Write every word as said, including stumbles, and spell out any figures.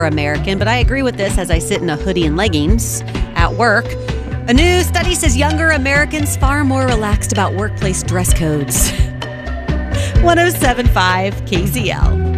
American, but I agree with this as I sit in a hoodie and leggings at work. A new study says younger Americans far more relaxed about workplace dress codes. one oh seven point five K Z L.